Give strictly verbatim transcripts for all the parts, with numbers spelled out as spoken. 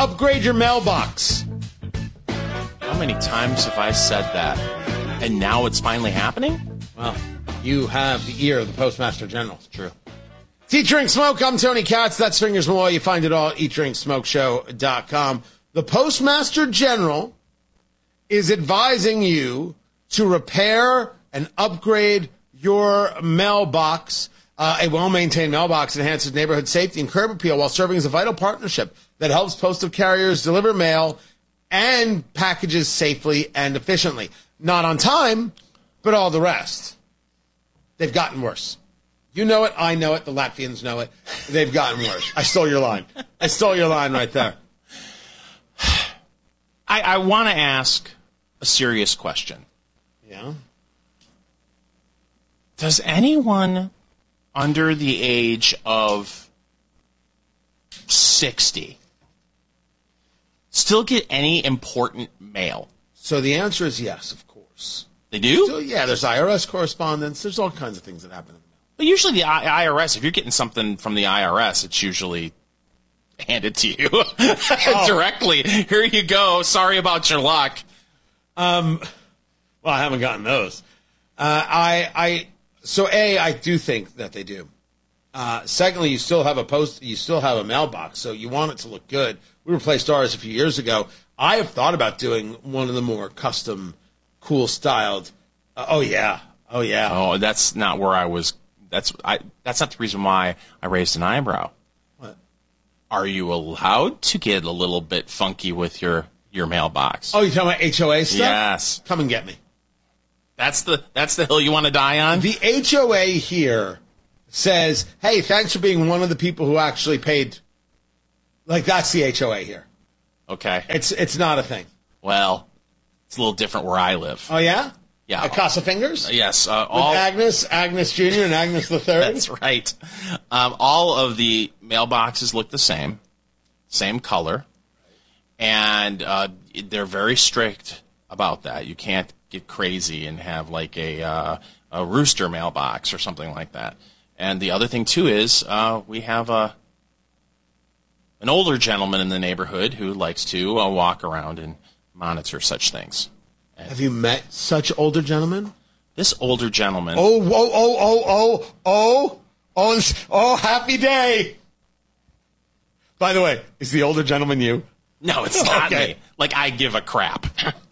upgrade your mailbox. How many times have I said that? And now it's finally happening? Well, you have the ear of the Postmaster General. It's true. It's Eat, Drink, Smoke. I'm Tony Katz. That's Fingers Malloy. You find it all at eat drink smoke show dot com. The Postmaster General is advising you to repair and upgrade your mailbox. Uh, a well-maintained mailbox enhances neighborhood safety and curb appeal while serving as a vital partnership that helps postal carriers deliver mail and packages safely and efficiently. Not on time, but all the rest. They've gotten worse. You know it, I know it, the Latvians know it. They've gotten worse. I stole your line. I stole your line right there. I, I want to ask a serious question. Yeah? Does anyone under the age of sixty still get any important mail? So the answer is yes, of course. They do? So, yeah, there's I R S correspondence. There's all kinds of things that happen in the mail. But usually the I R S, if you're getting something from the I R S, it's usually handed to you oh. directly. Here you go. Sorry about your luck. Um, well, I haven't gotten those. Uh, I, I, so A, I do think that they do. Uh, secondly, you still have a post, you still have a mailbox, so you want it to look good. We replaced ours a few years ago. I have thought about doing one of the more custom, cool styled. Uh, oh yeah, oh yeah. Oh, that's not where I was. That's I. That's not the reason why I raised an eyebrow. What? Are you allowed to get a little bit funky with your your mailbox? Oh, you're talking about H O A stuff? Yes. Come and get me. That's the that's the hill you want to die on? The H O A here says, hey, thanks for being one of the people who actually paid. Like, that's the H O A here. Okay. It's it's not a thing. Well, it's a little different where I live. Oh, yeah? Yeah. At Casa Fingers? Yes. Uh, all... With Agnes, Agnes Junior and Agnes the Third? That's right. Um, all of the mailboxes look the same, same color, and uh, they're very strict about that. You can't get crazy and have like a, uh, a rooster mailbox or something like that. And the other thing, too, is uh, we have a an older gentleman in the neighborhood who likes to uh, walk around and monitor such things. And have you met such older gentlemen? This older gentleman. Oh, oh, oh, oh, oh, oh, oh, oh, happy day. By the way, is the older gentleman you? No, it's not okay. me. Like, I give a crap.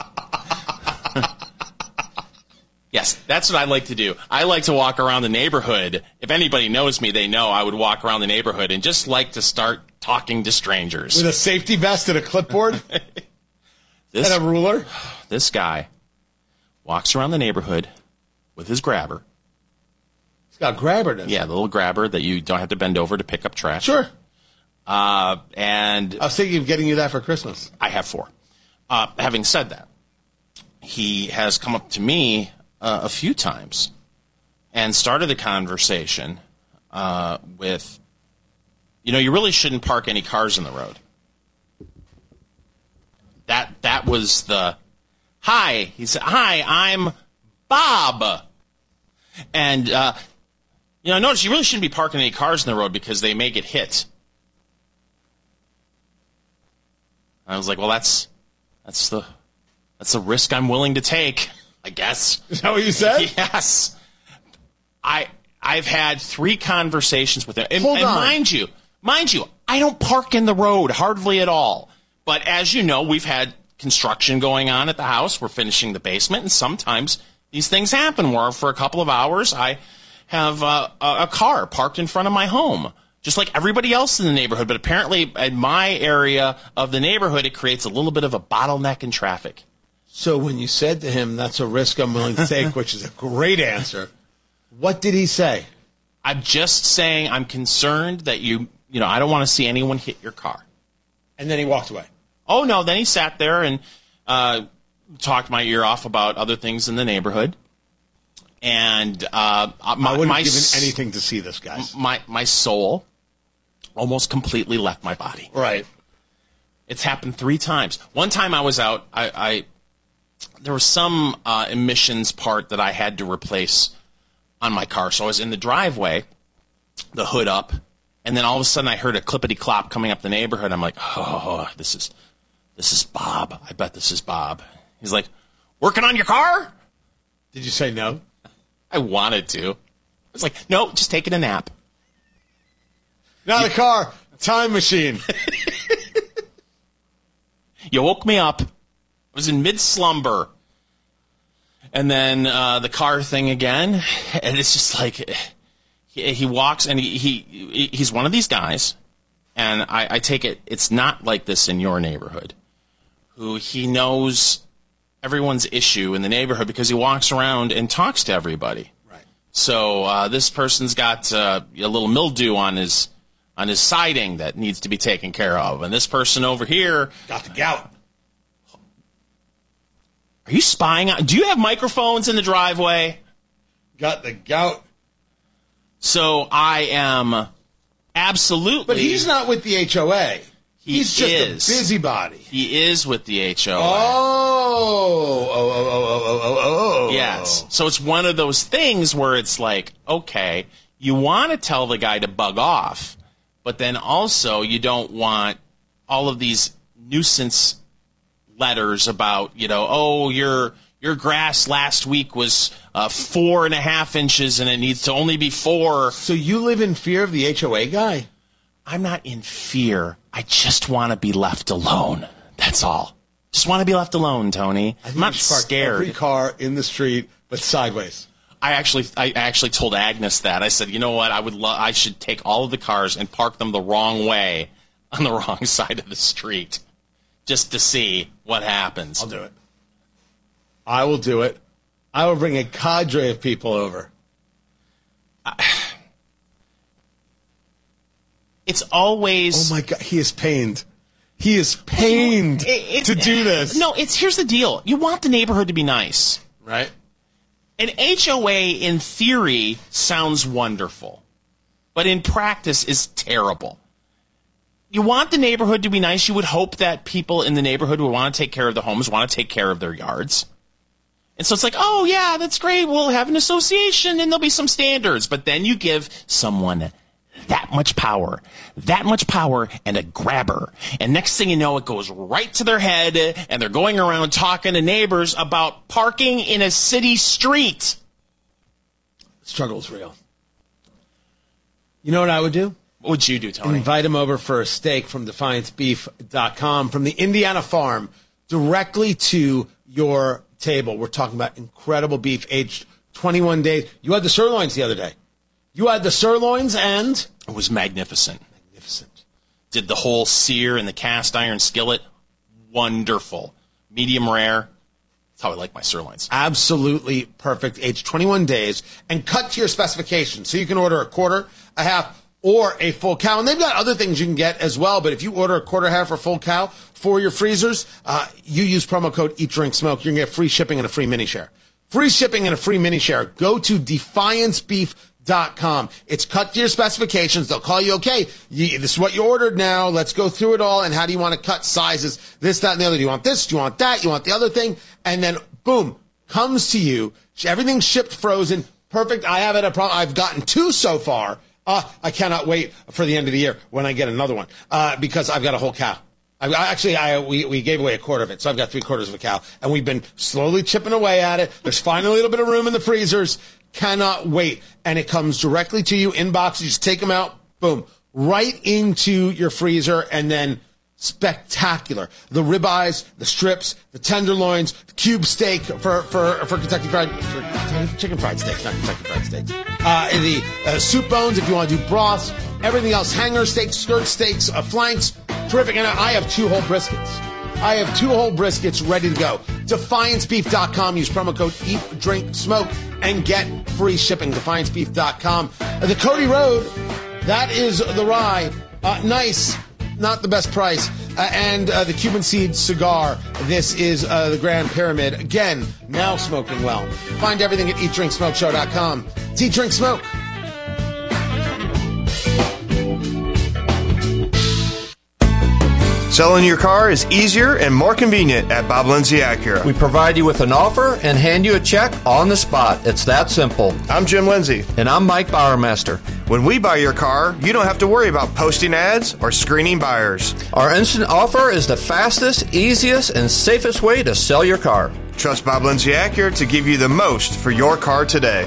Yes, that's what I like to do. I like to walk around the neighborhood. If anybody knows me, they know I would walk around the neighborhood and just like to start talking to strangers. With a safety vest and a clipboard? this, and a ruler? This guy walks around the neighborhood with his grabber. He's got a grabber, doesn't he? Yeah, the little grabber that you don't have to bend over to pick up trash. Sure. Uh, and I was thinking of getting you that for Christmas. I have four. Uh, having said that, he has come up to me uh, a few times and started a conversation uh, with, you know, you really shouldn't park any cars in the road. That that was the, hi. He said, hi, I'm Bob. And, uh, you know, notice you really shouldn't be parking any cars in the road because they may get hit. I was like, well, that's that's the that's the risk I'm willing to take, I guess. Is that what you said? Yes. I I've had three conversations with him. And, Hold and on. mind you, mind you, I don't park in the road hardly at all. But as you know, we've had construction going on at the house. We're finishing the basement, and sometimes these things happen where for a couple of hours I have uh, a, a car parked in front of my home, just like everybody else in the neighborhood. But apparently in my area of the neighborhood, it creates a little bit of a bottleneck in traffic. So when you said to him, that's a risk I'm willing to take, which is a great answer, what did he say? I'm just saying I'm concerned that you, you know, I don't want to see anyone hit your car. And then he walked away. Oh, no, then he sat there and uh, talked my ear off about other things in the neighborhood. And uh, my, I wouldn't my have given s- anything to see this, guys. My, my soul almost completely left my body. Right. It's happened three times. One time I was out, I, I there was some uh, emissions part that I had to replace on my car. So I was in the driveway, the hood up, And then all of a sudden I heard a clippity-clop coming up the neighborhood. I'm like, oh, this is this is Bob. I bet this is Bob. He's like, working on your car? Did you say no? I wanted to. I was like, no, just taking a nap. Not a car, time machine. You woke me up. I was in mid-slumber. And then uh, the car thing again. And it's just like, he, he walks, and he, he he's one of these guys. And I, I take it, it's not like this in your neighborhood. Who he knows everyone's issue in the neighborhood because he walks around and talks to everybody. Right. So uh, this person's got uh, a little mildew on his on his siding that needs to be taken care of, and this person over here got the gout. Are you spying on? Do you have microphones in the driveway? Got the gout. So I am absolutely. But he's not with the H O A. He he's just is. a busybody. He is with the H O A. Oh, oh, oh, oh, oh, oh, oh. Yes. So it's one of those things where it's like, okay, you want to tell the guy to bug off, but then also you don't want all of these nuisance letters about, you know, oh, your your grass last week was uh, four and a half inches and it needs to only be four. So you live in fear of the H O A guy? I'm not in fear. I just want to be left alone. That's all. Just want to be left alone, Tony. I'm not scared. Every car in the street, but sideways. I actually, I actually told Agnes that. I said, you know what? I would, lo- I should take all of the cars and park them the wrong way on the wrong side of the street, just to see what happens. I'll do it. I will do it. I will bring a cadre of people over. I, It's always. Oh my God, he is pained. He is pained it, it, to do this. No, it's here's the deal. You want the neighborhood to be nice, right? An H O A in theory sounds wonderful, but in practice is terrible. You want the neighborhood to be nice. You would hope that people in the neighborhood who want to take care of the homes want to take care of their yards. And so it's like, oh yeah, that's great. We'll have an association and there'll be some standards. But then you give someone that much power, that much power, and a grabber. And next thing you know, it goes right to their head, and they're going around talking to neighbors about parking in a city street. The struggle's real. You know what I would do? What would you do, Tony? Invite him over for a steak from defiance beef dot com, from the Indiana farm, directly to your table. We're talking about incredible beef, aged twenty-one days. You had the sirloins the other day. You had the sirloins, and it was magnificent. Magnificent. Did the whole sear in the cast iron skillet. Wonderful. Medium rare. That's how I like my sirloins. Absolutely perfect. Aged twenty-one days, and cut to your specifications. So you can order a quarter, a half, or a full cow. And they've got other things you can get as well. But if you order a quarter, half, or full cow for your freezers, uh, you use promo code Eat Drink Smoke. You're going to get free shipping and a free mini share. Free shipping and a free mini share. Go to defiance beef dot com. It's cut to your specifications. They'll call you, okay, you, this is what you ordered now. Let's go through it all. And how do you want to cut sizes? This, that, and the other. Do you want this? Do you want that? You want the other thing? And then, boom, comes to you. Everything's shipped frozen. Perfect. I have it. A pro- I've gotten two so far. Uh, I cannot wait for the end of the year when I get another one uh, because I've got a whole cow. I, I actually, I we, we gave away a quarter of it, so I've got three quarters of a cow. And we've been slowly chipping away at it. There's finally a little bit of room in the freezers. Cannot wait. And it comes directly to you in boxes. You just take them out, boom, right into your freezer, and then spectacular. The ribeyes, the strips, the tenderloins, the cube steak for, for, for Kentucky Fried, for chicken fried steaks, not Kentucky Fried Steaks. Uh, the uh, soup bones, if you want to do broths, everything else, hanger steaks, skirt steaks, uh, flanks, terrific. And I have two whole briskets. I have two whole briskets ready to go. defiance beef dot com. Use promo code Eat, Drink, Smoke and get free shipping. defiance beef dot com. Uh, the Cody Road, that is the rye. Uh, nice, not the best price. Uh, and uh, the Cuban Seed cigar. This is uh, the Grand Pyramid. Again, now smoking well. Find everything at eat drink smoke show dot com. It's Eat, Drink, Smoke. Selling your car is easier and more convenient at Bob Lindsay Acura. We provide you with an offer and hand you a check on the spot. It's that simple. I'm Jim Lindsay. And I'm Mike Bowermaster. When we buy your car, you don't have to worry about posting ads or screening buyers. Our instant offer is the fastest, easiest, and safest way to sell your car. Trust Bob Lindsay Acura to give you the most for your car today.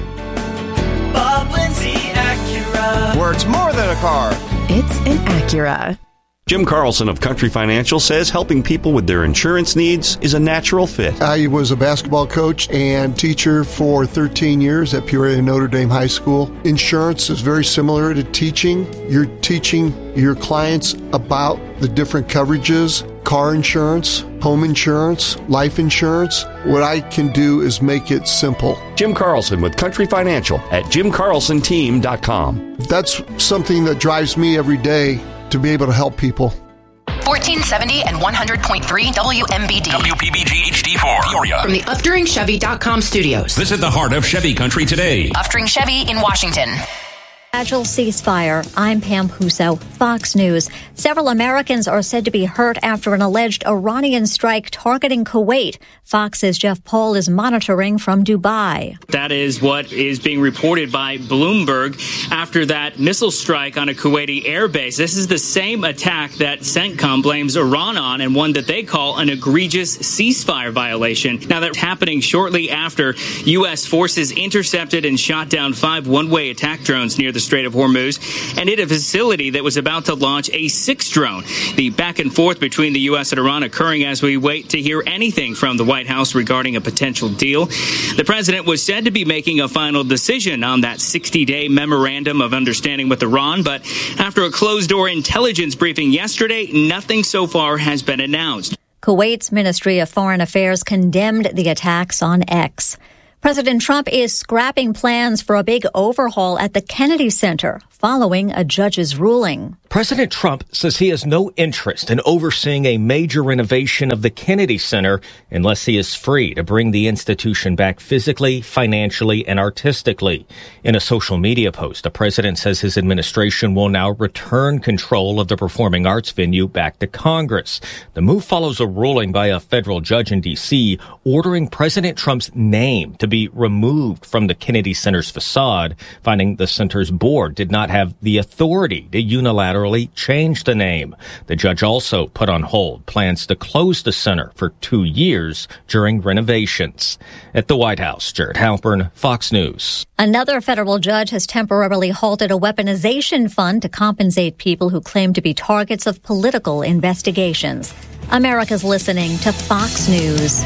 Bob Lindsay Acura. Where it's more than a car. It's an Acura. Jim Carlson of Country Financial says helping people with their insurance needs is a natural fit. I was a basketball coach and teacher for thirteen years at Peoria Notre Dame High School. Insurance is very similar to teaching. You're teaching your clients about the different coverages, car insurance, home insurance, life insurance. What I can do is make it simple. Jim Carlson with Country Financial at jim carlson team dot com. That's something that drives me every day, to be able to help people. fourteen seventy and one hundred point three W M B D. W P B G H D four. Peoria. From the Upduring Chevy dot com studios. Visit the heart of Chevy country today. Upduring Chevy in Washington. Fragile ceasefire. I'm Pam Huso, Fox News. Several Americans are said to be hurt after an alleged Iranian strike targeting Kuwait. Fox's Jeff Paul is monitoring from Dubai. That is what is being reported by Bloomberg after that missile strike on a Kuwaiti airbase. This is the same attack that CENTCOM blames Iran on, and one that they call an egregious ceasefire violation. Now, that's happening shortly after U S forces intercepted and shot down five one-way attack drones near the Strait of Hormuz and hit a facility that was about to launch a sixth drone. The back and forth between the U S and Iran occurring as we wait to hear anything from the White House regarding a potential deal. The president was said to be making a final decision on that sixty-day memorandum of understanding with Iran, but after a closed-door intelligence briefing yesterday, nothing so far has been announced. Kuwait's Ministry of Foreign Affairs condemned the attacks on X. President Trump is scrapping plans for a big overhaul at the Kennedy Center following a judge's ruling. President Trump says he has no interest in overseeing a major renovation of the Kennedy Center unless he is free to bring the institution back physically, financially, and artistically. In a social media post, the president says his administration will now return control of the performing arts venue back to Congress. The move follows a ruling by a federal judge in D C ordering President Trump's name to be removed from the Kennedy Center's facade, finding the center's board did not have the authority to unilaterally change the name. The judge also put on hold plans to close the center for two years during renovations. At the White House, Jared Halpern, Fox News. Another federal judge has temporarily halted a weaponization fund to compensate people who claim to be targets of political investigations. America's listening to Fox News.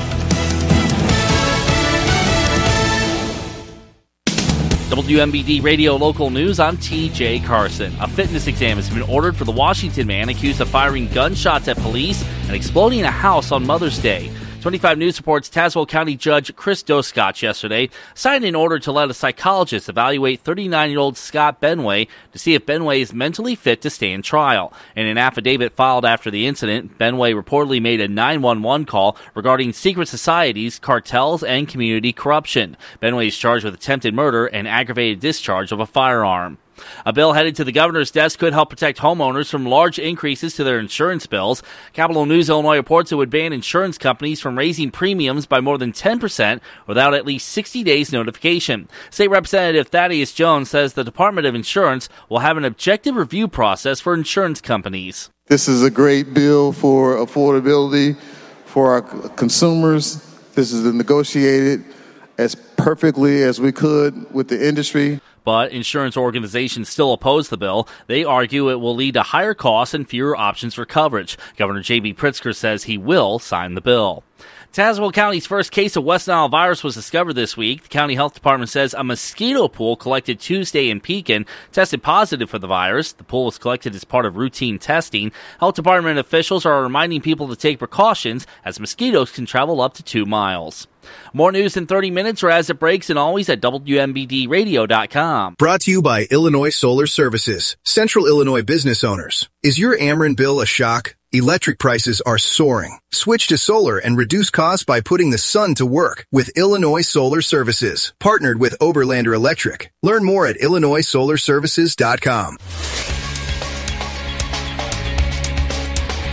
W M B D Radio Local News, I'm T J Carson. A fitness exam has been ordered for the Washington man accused of firing gunshots at police and exploding a house on Mother's Day. twenty-five News reports Tazewell County Judge Chris Doscott yesterday signed an order to let a psychologist evaluate thirty-nine-year-old Scott Benway to see if Benway is mentally fit to stand trial. In an affidavit filed after the incident, Benway reportedly made a nine one one call regarding secret societies, cartels, and community corruption. Benway is charged with attempted murder and aggravated discharge of a firearm. A bill headed to the governor's desk could help protect homeowners from large increases to their insurance bills. Capitol News Illinois reports it would ban insurance companies from raising premiums by more than ten percent without at least sixty days notification. State Representative Thaddeus Jones says the Department of Insurance will have an objective review process for insurance companies. This is a great bill for affordability for our consumers. This is negotiated as perfectly as we could with the industry. But insurance organizations still oppose the bill. They argue it will lead to higher costs and fewer options for coverage. Governor J B Pritzker says he will sign the bill. Tazewell County's first case of West Nile virus was discovered this week. The county health department says a mosquito pool collected Tuesday in Pekin tested positive for the virus. The pool was collected as part of routine testing. Health department officials are reminding people to take precautions as mosquitoes can travel up to two miles. More news in thirty minutes or as it breaks, and always at W M B D radio dot com. Brought to you by Illinois Solar Services, Central Illinois business owners. Is your Ameren bill a shock? Electric prices are soaring. Switch to solar and reduce costs by putting the sun to work with Illinois Solar Services, partnered with Oberlander Electric. Learn more at illinois solar services dot com.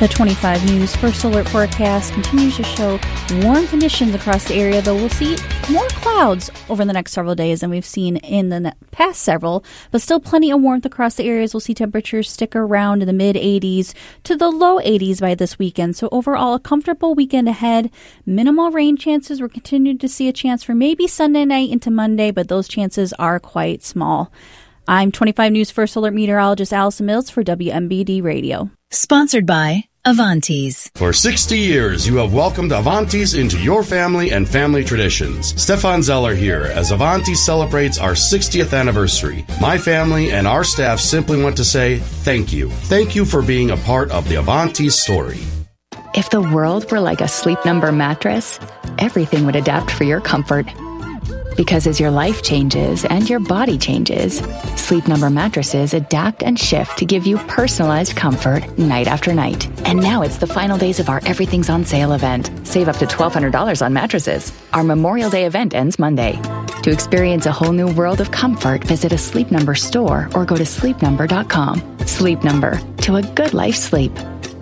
The twenty-five News First Alert forecast continues to show warm conditions across the area, though we'll see more clouds over the next several days than we've seen in the past several, but still plenty of warmth across the areas. We'll see temperatures stick around in the mid eighties to the low eighties by this weekend. So overall, a comfortable weekend ahead. Minimal rain chances. We're continuing to see a chance for maybe Sunday night into Monday, but those chances are quite small. I'm twenty-five News First Alert meteorologist Allison Mills for W M B D Radio. Sponsored by Avantis. For sixty years, you have welcomed Avantis into your family and family traditions. Stefan Zeller here as Avantis celebrates our sixtieth anniversary. My family and our staff simply want to say thank you. Thank you for being a part of the Avantis story. If the world were like a Sleep Number mattress, everything would adapt for your comfort. Because as your life changes and your body changes, Sleep Number mattresses adapt and shift to give you personalized comfort night after night. And now it's the final days of our Everything's on Sale event. Save up to twelve hundred dollars on mattresses. Our Memorial Day event ends Monday. To experience a whole new world of comfort, visit a Sleep Number store or go to sleep number dot com. Sleep Number, to a good life sleep.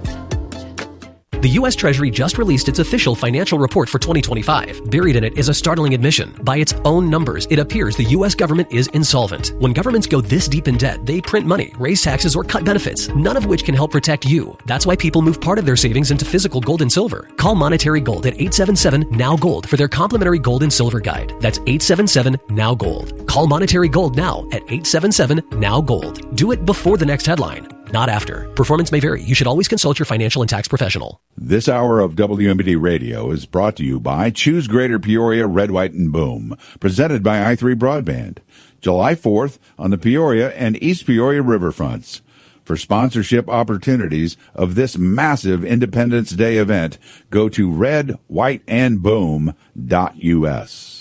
The U S Treasury just released its official financial report for twenty twenty-five. Buried in it is a startling admission. By its own numbers, it appears the U S government is insolvent. When governments go this deep in debt, they print money, raise taxes, or cut benefits, none of which can help protect you. That's why people move part of their savings into physical gold and silver. Call Monetary Gold at eight seven seven, N O W, GOLD for their complimentary gold and silver guide. That's eight seven seven, N O W, GOLD. Call Monetary Gold now at eight seven seven, N O W, GOLD. Do it before the next headline, not after. Performance may vary. You should always consult your financial and tax professional. This hour of W M B D Radio is brought to you by Choose Greater Peoria, Red, White, and Boom, presented by i three Broadband. July fourth on the Peoria and East Peoria riverfronts. For sponsorship opportunities of this massive Independence Day event, go to red white and boom dot U S.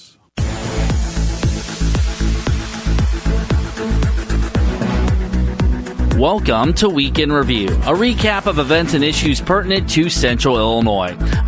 Welcome to Week in Review, a recap of events and issues pertinent to Central Illinois.